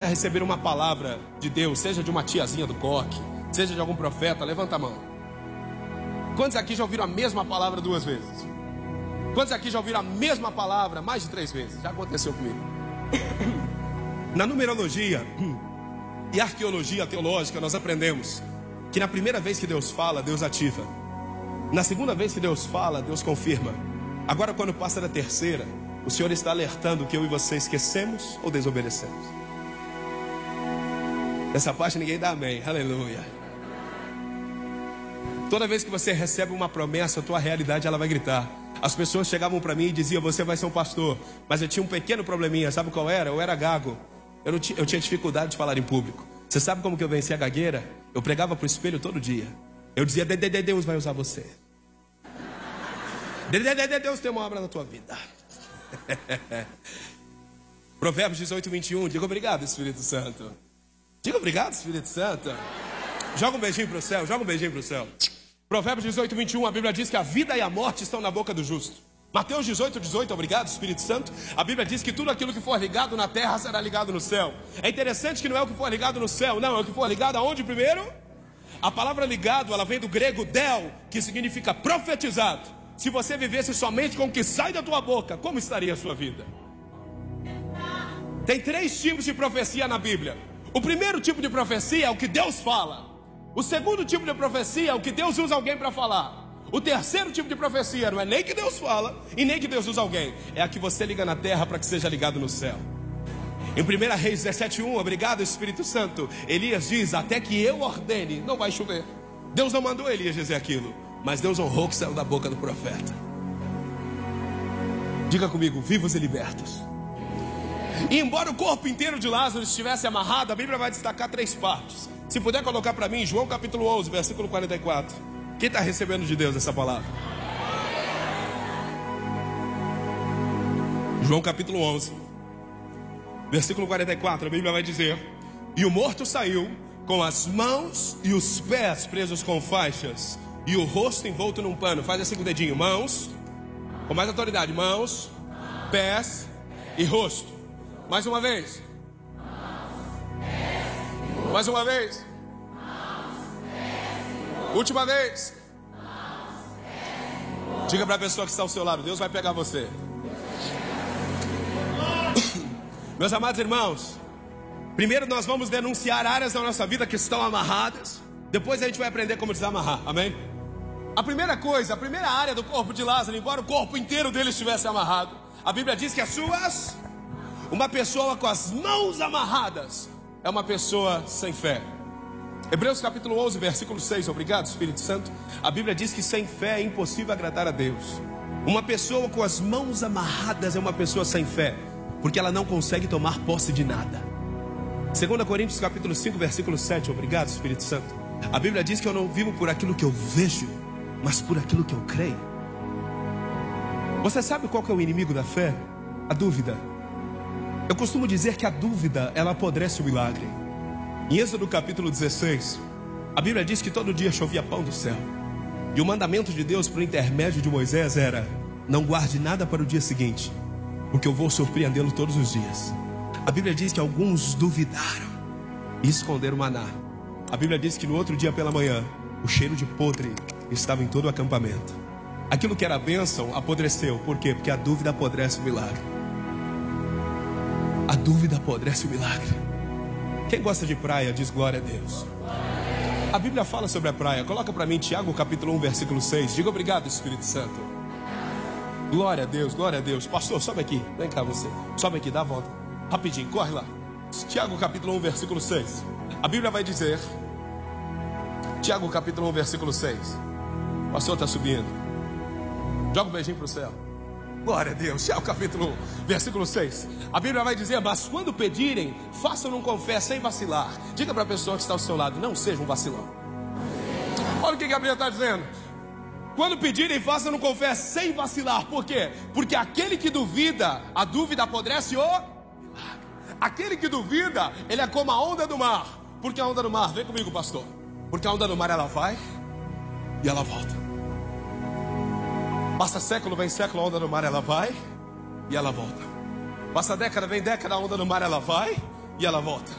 receberam uma palavra de Deus, seja de uma tiazinha do coque, seja de algum profeta? Levanta a mão. Quantos aqui já ouviram a mesma palavra 2 vezes? Quantos aqui já ouviram a mesma palavra mais de 3 vezes? Já aconteceu comigo. Na numerologia e arqueologia teológica, nós aprendemos que na primeira vez que Deus fala, Deus ativa. Na segunda vez que Deus fala, Deus confirma. Agora, quando passa da terceira, o Senhor está alertando que eu e você esquecemos ou desobedecemos. Nessa parte ninguém dá amém. Aleluia. Toda vez que você recebe uma promessa, a tua realidade ela vai gritar. As pessoas chegavam para mim e diziam: você vai ser um pastor. Mas eu tinha um pequeno probleminha. Sabe qual era? Eu era gago. Eu tinha dificuldade de falar em público. Você sabe como que eu venci a gagueira? Eu pregava pro espelho todo dia. Eu dizia: Deus vai usar você. Deus tem uma obra na tua vida. Provérbios 18, 21. Diga obrigado, Espírito Santo. Diga obrigado, Espírito Santo. Joga um beijinho pro céu. Joga um beijinho pro céu. Provérbios 18, 21. A Bíblia diz que a vida e a morte estão na boca do justo. Mateus 18, 18. Obrigado, Espírito Santo. A Bíblia diz que tudo aquilo que for ligado na terra será ligado no céu. É interessante que não é o que for ligado no céu. Não, é o que for ligado aonde primeiro? A palavra ligado, ela vem do grego del, que significa profetizado. Se você vivesse somente com o que sai da tua boca, como estaria a sua vida? Tem 3 tipos de profecia na Bíblia. O primeiro tipo de profecia é o que Deus fala. O segundo tipo de profecia é o que Deus usa alguém para falar. O terceiro tipo de profecia não é nem que Deus fala e nem que Deus usa alguém. É a que você liga na terra para que seja ligado no céu. Em 1 Reis 17:1, obrigado, Espírito Santo. Elias diz: até que eu ordene, não vai chover. Deus não mandou Elias dizer aquilo, mas Deus honrou o que saiu da boca do profeta. Diga comigo: vivos e libertos. E embora o corpo inteiro de Lázaro estivesse amarrado, a Bíblia vai destacar 3 partes. Se puder colocar para mim, João capítulo 11, versículo 44. Quem está recebendo de Deus essa palavra? João capítulo 11, versículo 44. A Bíblia vai dizer: e o morto saiu com as mãos e os pés presos com faixas e o rosto envolto num pano. Faz assim com o dedinho: mãos, com mais autoridade, mãos, pés e rosto. Mais uma vez. Mais uma vez. Última vez. Diga para a pessoa que está ao seu lado: Deus vai pegar você. Meus amados irmãos, primeiro nós vamos denunciar áreas da nossa vida que estão amarradas. Depois a gente vai aprender como desamarrar, amém? A primeira coisa, a primeira área do corpo de Lázaro, embora o corpo inteiro dele estivesse amarrado, a Bíblia diz que uma pessoa com as mãos amarradas é uma pessoa sem fé. Hebreus capítulo 11, versículo 6. Obrigado, Espírito Santo. A Bíblia diz que sem fé é impossível agradar a Deus. Uma pessoa com as mãos amarradas é uma pessoa sem fé, porque ela não consegue tomar posse de nada. 2 Coríntios capítulo 5, versículo 7. Obrigado, Espírito Santo. A Bíblia diz que eu não vivo por aquilo que eu vejo, mas por aquilo que eu creio. Você sabe qual que é o inimigo da fé? A dúvida. Eu costumo dizer que a dúvida, ela apodrece o milagre. Em Êxodo capítulo 16, a Bíblia diz que todo dia chovia pão do céu. E o mandamento de Deus por intermédio de Moisés era: não guarde nada para o dia seguinte, porque eu vou surpreendê-lo todos os dias. A Bíblia diz que alguns duvidaram e esconderam o maná. A Bíblia diz que no outro dia pela manhã, o cheiro de podre estava em todo o acampamento. Aquilo que era bênção apodreceu. Por quê? Porque a dúvida apodrece o milagre. A dúvida apodrece o milagre. Quem gosta de praia diz glória a Deus. A Bíblia fala sobre a praia. Coloca para mim Tiago capítulo 1, versículo 6. Diga obrigado, Espírito Santo. Glória a Deus, glória a Deus. Pastor, sobe aqui. Vem cá você. Sobe aqui, dá a volta. Rapidinho, corre lá. Tiago capítulo 1, versículo 6. A Bíblia vai dizer, Tiago capítulo 1, versículo 6. O pastor está subindo. Joga um beijinho para o céu. Glória a Deus. Tiago capítulo 1, versículo 6. A Bíblia vai dizer: mas quando pedirem, façam com fé sem vacilar. Diga para a pessoa que está ao seu lado: não seja um vacilão. Olha o que a Bíblia está dizendo. Quando pedirem, façam com fé sem vacilar. Por quê? Porque aquele que duvida, a dúvida apodrece o milagre. Aquele que duvida, ele é como a onda do mar. Por que a onda do mar? Vem comigo, pastor. Porque a onda do mar, ela vai e ela volta. Passa século, vem século, a onda do mar ela vai e ela volta. Passa década, vem década, a onda do mar ela vai e ela volta.